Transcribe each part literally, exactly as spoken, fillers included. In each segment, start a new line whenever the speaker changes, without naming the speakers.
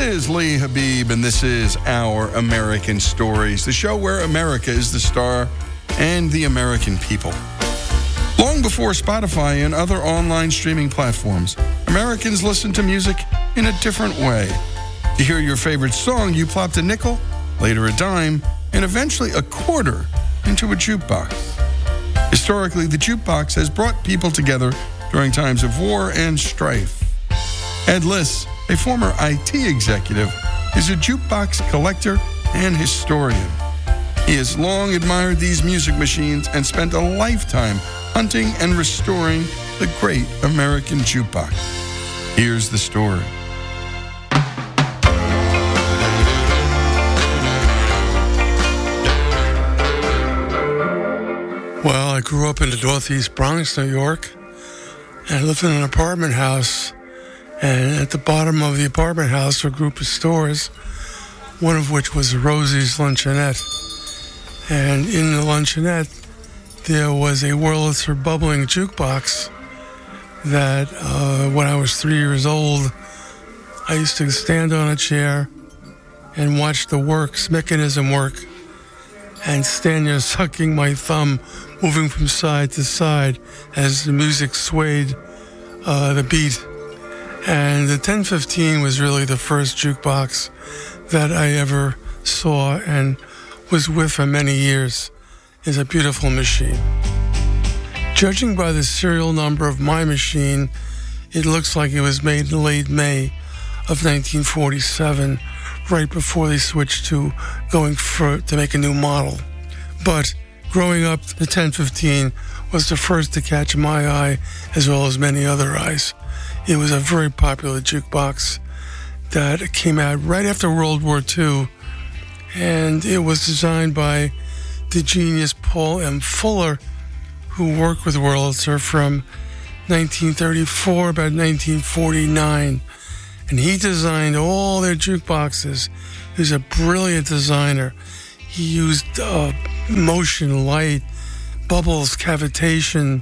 is Lee Habib, and this is Our American Stories, the show where America is the star and the American people. Long before Spotify and other online streaming platforms, Americans listened to music in a different way. To hear your favorite song, you plopped a nickel, later a dime, and eventually a quarter into a jukebox. Historically, the jukebox has brought people together during times of war and strife. Ed Liss, a former I T executive, is a jukebox collector and historian. He has long admired these music machines and spent a lifetime hunting and restoring the great American jukebox. Here's the story.
Well, I grew up in the Northeast Bronx, New York, and I lived in an apartment house. And at the bottom of the apartment house were a group of stores, one of which was Rosie's Luncheonette. And in the Luncheonette, there was a Wurlitzer bubbling jukebox that uh, when I was three years old, I used to stand on a chair and watch the works, mechanism work, and stand there sucking my thumb, moving from side to side as the music swayed uh, the beat. And the ten fifteen was really the first jukebox that I ever saw and was with for many years. It's a beautiful machine. Judging by the serial number of my machine, it looks like it was made in late May of nineteen forty-seven, right before they switched to going for to make a new model. But growing up, the ten fifteen was the first to catch my eye, as well as many other eyes. It was a very popular jukebox that came out right after World War Two, and it was designed by the genius Paul M. Fuller, who worked with Wurlitzer from nineteen thirty-four about nineteen forty-nine, and he designed all their jukeboxes. He was a brilliant designer. He used uh, motion, light, bubbles, cavitation,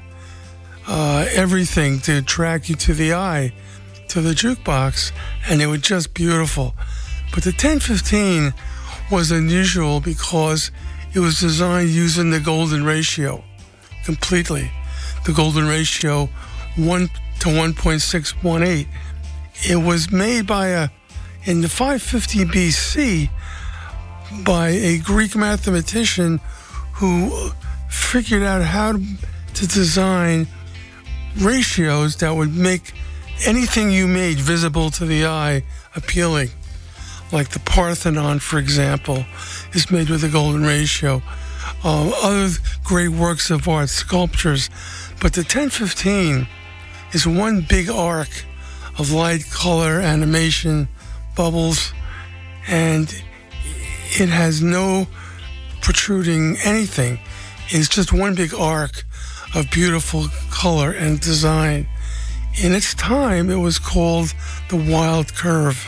uh, everything to attract you to the eye, to the jukebox, and they were just beautiful. But the ten fifteen was unusual because it was designed using the golden ratio completely. The golden ratio, one to one point six one eight. It was made by a, in the five fifty B C, by a Greek mathematician who figured out how to, to design ratios that would make anything you made visible to the eye appealing. Like the Parthenon, for example, is made with the golden ratio. Uh, other great works of art, sculptures. But the ten fifteen is one big arc of light, color, animation, bubbles, and it has no protruding anything. It's just one big arc of beautiful color and design. In its time, it was called the Wild Curve.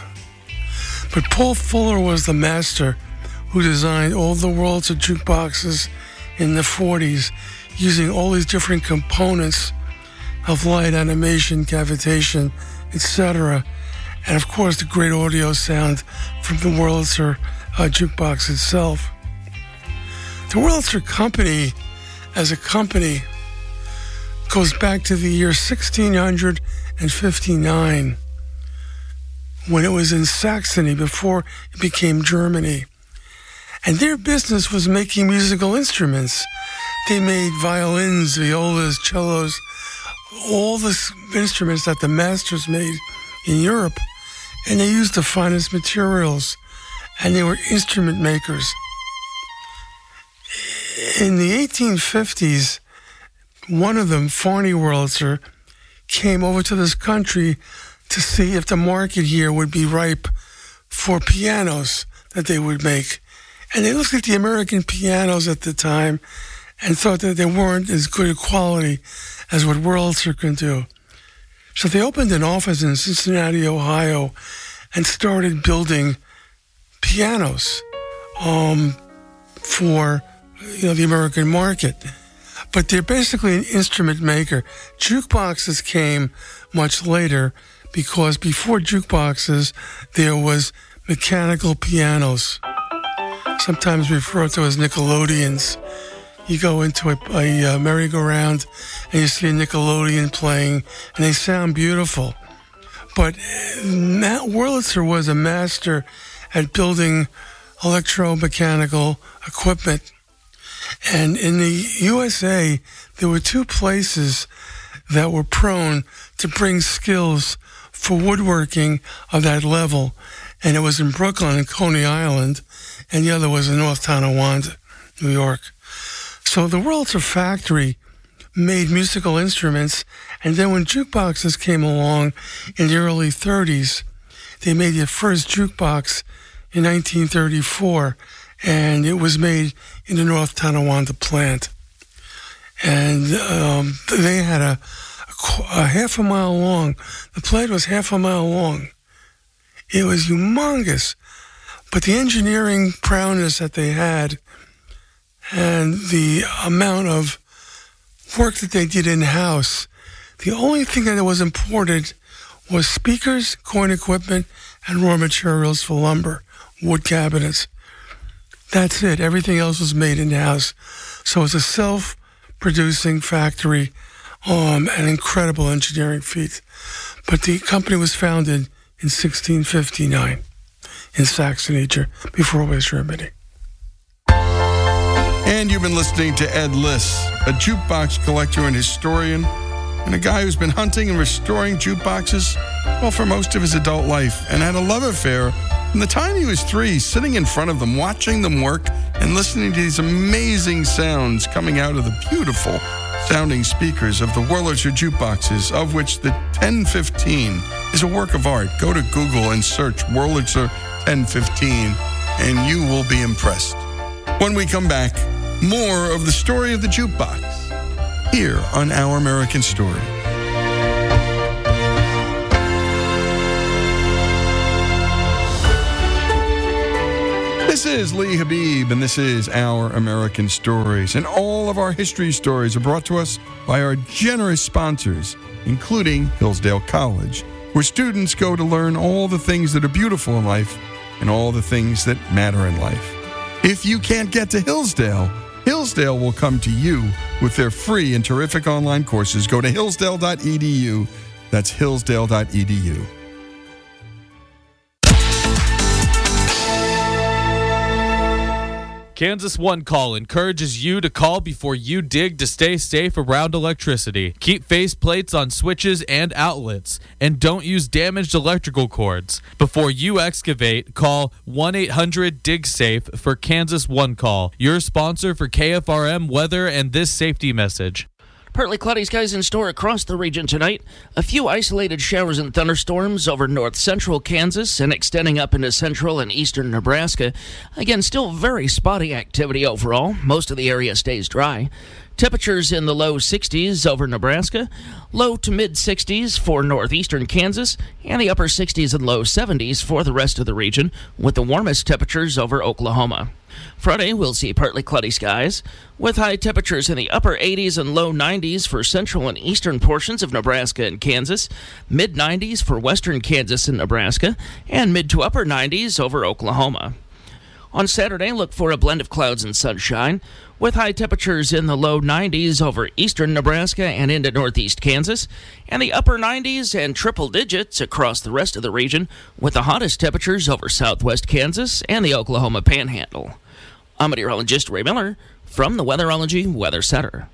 But Paul Fuller was the master who designed all the worlds of jukeboxes in the forties, using all these different components of light, animation, cavitation, et cetera. And of course, the great audio sound from the Wurlitzer uh, jukebox itself. The Wurlitzer Company, as a company, goes back to the year sixteen fifty-nine, when it was in Saxony before it became Germany. And their business was making musical instruments. They made violins, violas, cellos, all the instruments that the masters made in Europe. And they used the finest materials. And they were instrument makers. In the eighteen fifties, one of them, Farney Wurlitzer, came over to this country to see if the market here would be ripe for pianos that they would make. And they looked at the American pianos at the time and thought that they weren't as good a quality as what Wurlitzer could do. So they opened an office in Cincinnati, Ohio, and started building pianos um, for you know the American market. But they're basically an instrument maker. Jukeboxes came much later, because before jukeboxes, there was mechanical pianos, sometimes referred to as Nickelodeons. You go into a, a, a merry-go-round and you see a Nickelodeon playing, and they sound beautiful. But Matt Wurlitzer was a master at building electromechanical equipment. And in the U S A, there were two places that were prone to bring skills for woodworking of that level. And it was in Brooklyn and Coney Island, and the other was in North Tonawanda, New York. So the Wurlitzer factory made musical instruments, and then when jukeboxes came along in the early thirties, they made their first jukebox in nineteen thirty-four, and it was made in the North Tonawanda plant. And um, they had a, a, a half a mile long. The plant was half a mile long. It was humongous. But the engineering prowess that they had and the amount of work that they did in-house, the only thing that was imported was speakers, coin equipment, and raw materials for lumber, wood cabinets. That's it. Everything else was made in-house. So it's a self-producing factory, um, an incredible engineering feat. But the company was founded in sixteen fifty-nine in Saxony, before it was Germany.
And you've been listening to Ed Liss, a jukebox collector and historian, and a guy who's been hunting and restoring jukeboxes, well, for most of his adult life, and had a love affair from the time he was three, sitting in front of them, watching them work, and listening to these amazing sounds coming out of the beautiful sounding speakers of the Wurlitzer jukeboxes, of which the ten fifteen is a work of art. Go to Google and search Wurlitzer ten fifteen, and you will be impressed. When we come back, more of the story of the jukebox here on Our American Story. This is Lee Habib, and this is Our American Stories. And all of our history stories are brought to us by our generous sponsors, including Hillsdale College, where students go to learn all the things that are beautiful in life and all the things that matter in life. If you can't get to Hillsdale, Hillsdale will come to you with their free and terrific online courses. Go to hillsdale dot e d u. That's hillsdale dot e d u.
Kansas One Call encourages you to call before you dig to stay safe around electricity. Keep face plates on switches and outlets, and don't use damaged electrical cords. Before you excavate, call one eight hundred dig safe for Kansas One Call, your sponsor for K F R M weather and this safety message.
Partly cloudy skies in store across the region tonight. A few isolated showers and thunderstorms over north central Kansas and extending up into central and eastern Nebraska. Again, still very spotty activity overall. Most of the area stays dry. Temperatures in the low sixties over Nebraska, low to mid sixties for northeastern Kansas, and the upper sixties and low seventies for the rest of the region, with the warmest temperatures over Oklahoma. Friday, we'll see partly cloudy skies, with high temperatures in the upper eighties and low nineties for central and eastern portions of Nebraska and Kansas, mid nineties for western Kansas and Nebraska, and mid to upper nineties over Oklahoma. On Saturday, look for a blend of clouds and sunshine, with high temperatures in the low nineties over eastern Nebraska and into northeast Kansas, and the upper nineties and triple digits across the rest of the region, with the hottest temperatures over southwest Kansas and the Oklahoma Panhandle. I'm meteorologist Ray Miller from the Weatherology Weather Center.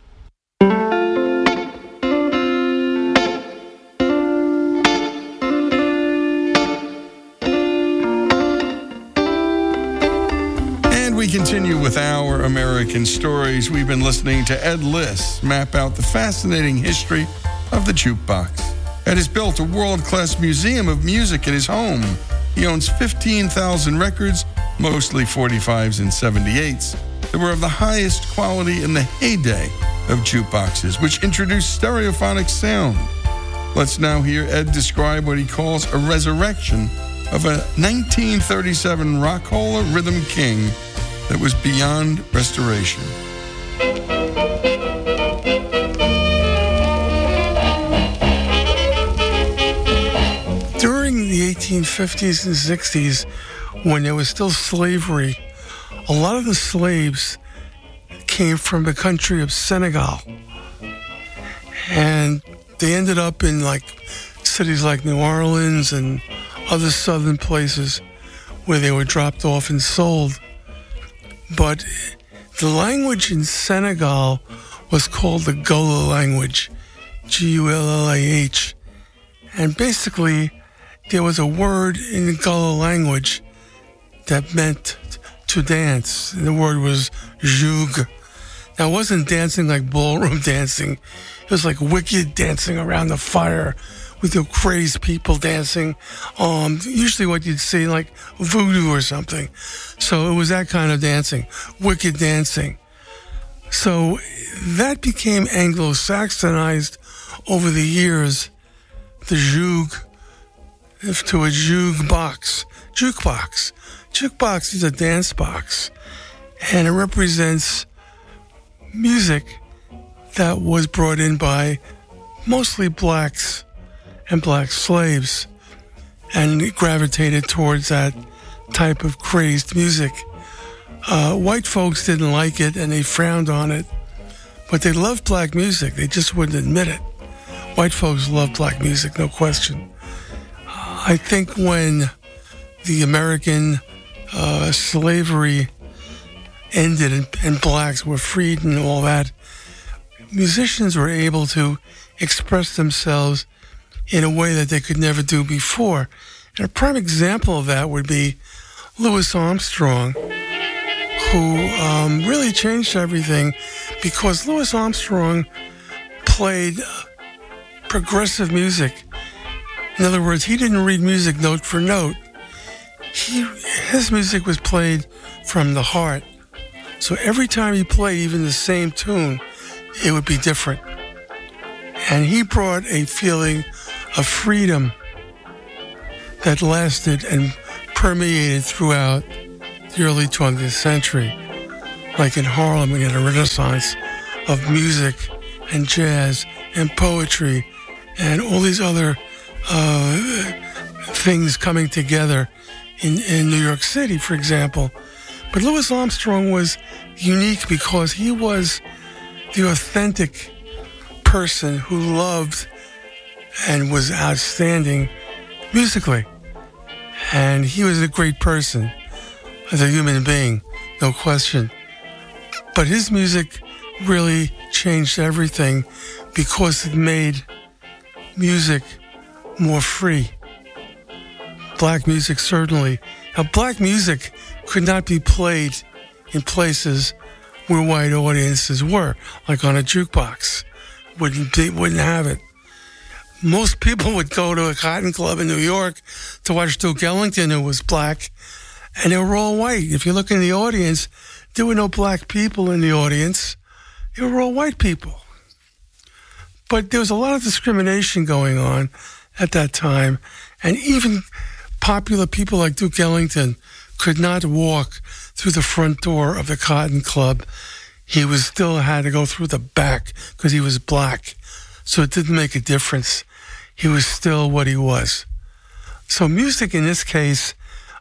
We continue with Our American Stories. We've been listening to Ed Liss map out the fascinating history of the jukebox. Ed has built a world-class museum of music in his home. He owns fifteen thousand records, mostly forty-fives and seventy-eights, that were of the highest quality in the heyday of jukeboxes, which introduced stereophonic sound. Let's now hear Ed describe what he calls a resurrection of a nineteen thirty-seven Rockhola Rhythm King that was beyond restoration.
eighteen fifties and sixties, when there was still slavery, a lot of the slaves came from the country of Senegal. And they ended up in like cities like New Orleans and other southern places where they were dropped off and sold. But the language in Senegal was called the Gullah language, G U L L A H. And basically, there was a word in the Gullah language that meant to dance. The word was joug. Now, it wasn't dancing like ballroom dancing. It was like wicked dancing around the fire with the crazed people dancing. Um, usually what you'd see like voodoo or something. So it was that kind of dancing, wicked dancing. So that became Anglo-Saxonized over the years, the joug, to a jukebox. Jukebox. Jukebox is a dance box, and it represents music that was brought in by mostly blacks and black slaves, and it gravitated towards that type of crazed music. Uh, white folks didn't like it, and they frowned on it, but they loved black music. They just wouldn't admit it. White folks loved black music, no question. I think when the American uh, slavery ended and, and blacks were freed and all that, musicians were able to express themselves in a way that they could never do before. And a prime example of that would be Louis Armstrong, who um, really changed everything because Louis Armstrong played progressive music. In other words, he didn't read music note for note. He, his music was played from the heart. So every time he played even the same tune, it would be different. And he brought a feeling of freedom that lasted and permeated throughout the early twentieth century. Like in Harlem, we had a renaissance of music and jazz and poetry and all these other uh, things coming together in, in New York City, for example. But Louis Armstrong was unique because he was the authentic person who loved and was outstanding musically. And he was a great person as a human being, no question. But his music really changed everything because it made music more free. Black music, certainly. Now, black music could not be played in places where white audiences were, like on a jukebox. Wouldn't be, wouldn't have it. Most people would go to a cotton club in New York to watch Duke Ellington, who was black, and they were all white. If you look in the audience, there were no black people in the audience. They were all white people. But there was a lot of discrimination going on at that time, and even popular people like Duke Ellington could not walk through the front door of the Cotton Club. He was still had to go through the back because he was black. So it didn't make a difference. He was still what he was. So music in this case,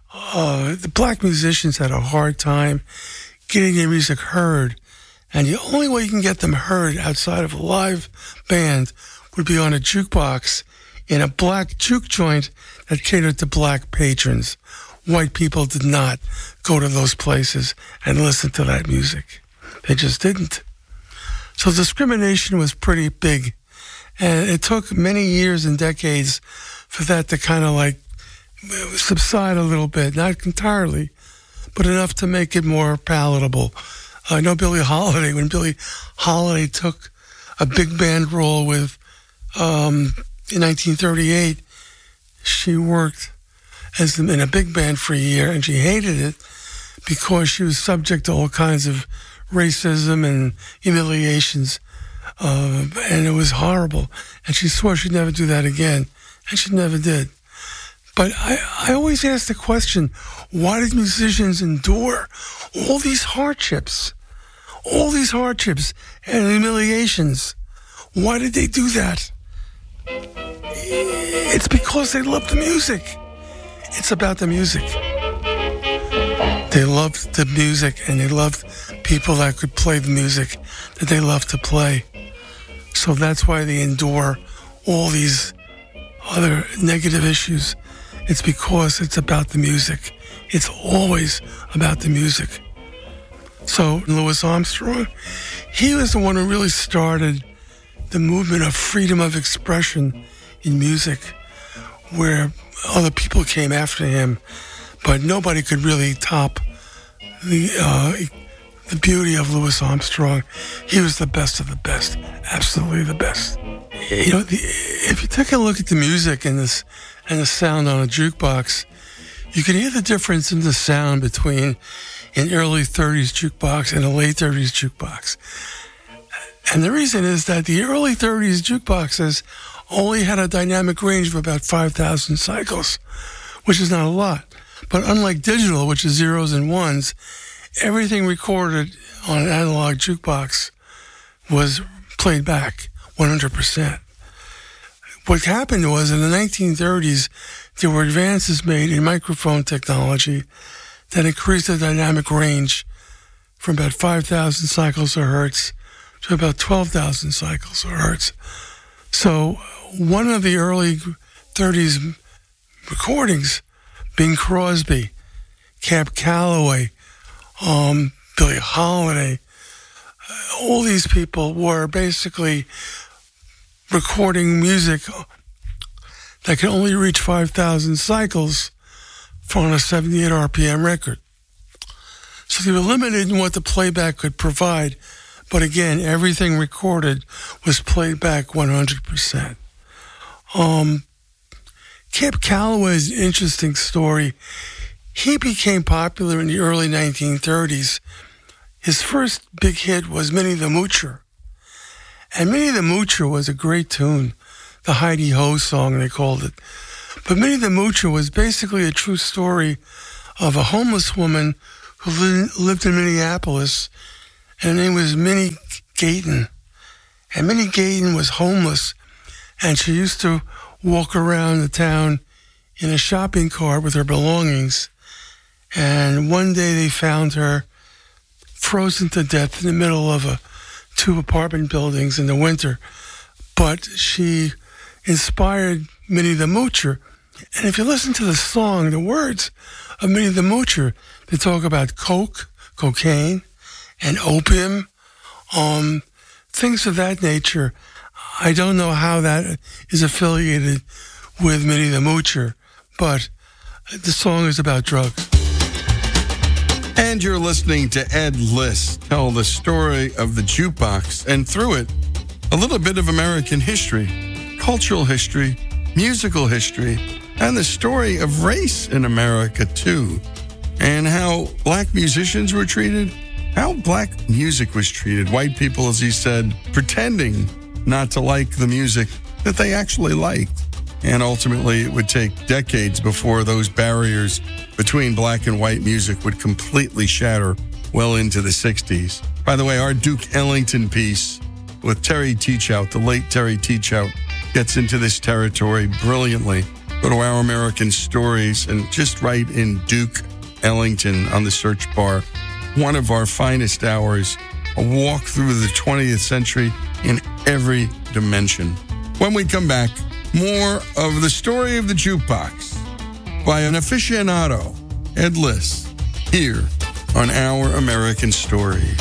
uh, the black musicians had a hard time getting their music heard. And the only way you can get them heard outside of a live band would be on a jukebox in a black juke joint that catered to black patrons. White people did not go to those places and listen to that music. They just didn't. So discrimination was pretty big. And it took many years and decades for that to kind of like subside a little bit. Not entirely, but enough to make it more palatable. I know Billie Holiday, when Billie Holiday took a big band role with, um, in nineteen thirty-eight, she worked as in a big band for a year, and she hated it because she was subject to all kinds of racism and humiliations, uh, and it was horrible. And she swore she'd never do that again, and she never did. But I, I always ask the question, why did musicians endure all these hardships? All these hardships and humiliations. Why did they do that? It's because they loved the music. It's about the music. They loved the music, and they loved people that could play the music that they loved to play. So that's why they endure all these other negative issues. It's because it's about the music. It's always about the music. So Louis Armstrong, he was the one who really started the movement of freedom of expression in music, where other people came after him, but nobody could really top the uh, the beauty of Louis Armstrong. He was the best of the best, absolutely the best. You know, the, if you take a look at the music and this and the sound on a jukebox, you can hear the difference in the sound between an early thirties jukebox and a late thirties jukebox. And the reason is that the early thirties jukeboxes only had a dynamic range of about five thousand cycles, which is not a lot. But unlike digital, which is zeros and ones, everything recorded on an analog jukebox was played back one hundred percent. What happened was in the nineteen thirties, there were advances made in microphone technology that increased the dynamic range from about five thousand cycles a hertz to about twelve thousand cycles a hertz. So one of the early thirties recordings, Bing Crosby, Cab Calloway, um, Billie Holiday, all these people were basically recording music that could only reach five thousand cycles on a seventy-eight R P M record. So they were limited in what the playback could provide, but again, everything recorded was played back one hundred percent. Um, Cab Calloway is an interesting story. He became popular in the early nineteen thirties. His first big hit was Minnie the Moocher. And Minnie the Moocher was a great tune, the Heidi Ho song, they called it. But Minnie the Moocher was basically a true story of a homeless woman who li- lived in Minneapolis, and her name was Minnie Gayton. And Minnie Gayton was homeless, and she used to walk around the town in a shopping cart with her belongings. And one day they found her frozen to death in the middle of a two apartment buildings in the winter. But she inspired Minnie the Moocher. And if you listen to the song, the words of Minnie the Moocher, they talk about coke, cocaine, and opium, um, things of that nature. I don't know how that is affiliated with Minnie the Moocher, but the song is about drugs.
And you're listening to Ed List tell the story of the jukebox, and through it, a little bit of American history, cultural history, musical history, and the story of race in America, too, and how black musicians were treated, how black music was treated. White people, as he said, pretending not to like the music that they actually liked. And ultimately, it would take decades before those barriers between black and white music would completely shatter well into the sixties. By the way, our Duke Ellington piece with Terry Teachout, the late Terry Teachout, gets into this territory brilliantly. Go to Our American Stories and just write in Duke Ellington on the search bar. One of our finest hours, a walk through the twentieth century in every dimension. When we come back, more of the story of the jukebox by an aficionado, Ed List, here on Our American Stories.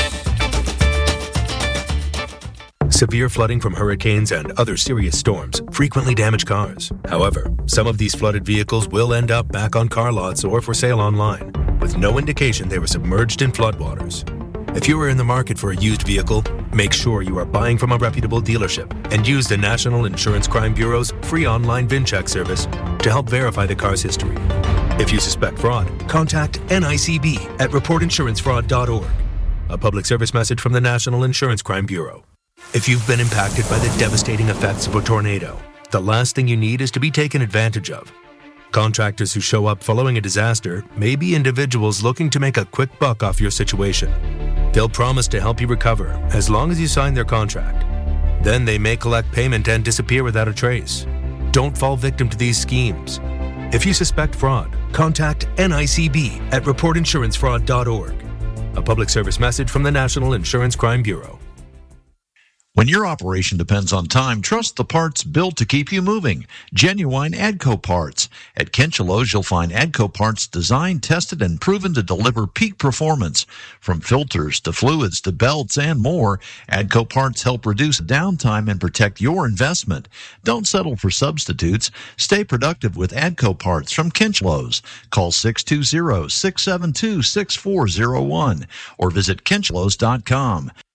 Severe flooding from hurricanes and other serious storms frequently damage cars. However, some of these flooded vehicles will end up back on car lots or for sale online, with no indication they were submerged in floodwaters. If you are in the market for a used vehicle, make sure you are buying from a reputable dealership and use the National Insurance Crime Bureau's free online VIN check service to help verify the car's history. If you suspect fraud, contact N I C B at report insurance fraud dot org. A public service message from the National Insurance Crime Bureau. If you've been impacted by the devastating effects of a tornado, the last thing you need is to be taken advantage of. Contractors who show up following a disaster may be individuals looking to make a quick buck off your situation. They'll promise to help you recover as long as you sign their contract. Then they may collect payment and disappear without a trace. Don't fall victim to these schemes. If you suspect fraud, contact N I C B at report insurance fraud dot org. A public service message from the National Insurance Crime Bureau.
When your operation depends on time, trust the parts built to keep you moving. Genuine AGCO parts. At Kinchelo's, you'll find AGCO parts designed, tested, and proven to deliver peak performance. From filters to fluids to belts and more, AGCO parts help reduce downtime and protect your investment. Don't settle for substitutes. Stay productive with AGCO parts from Kinchelo's. Call six two zero, six seven two, six four zero one or visit kinchelos dot com.